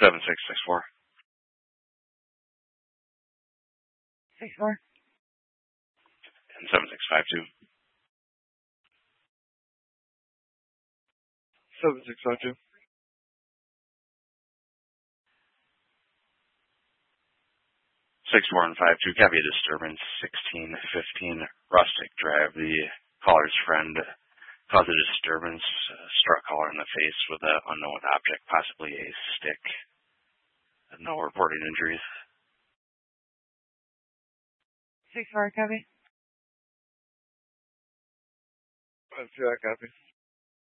7664. 64. And 7652. 7652. 64 and 52. Copy a disturbance. 1615 Rustic Drive. The caller's friend caused a disturbance, struck caller in the face with an unknown object, possibly a stick. No reported injuries. 64, copy. 52, I copy.